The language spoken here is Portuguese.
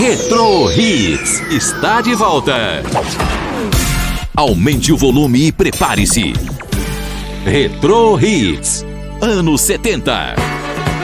Retro Hits está de volta. Aumente o volume e prepare-se. Retro Hits, anos 70.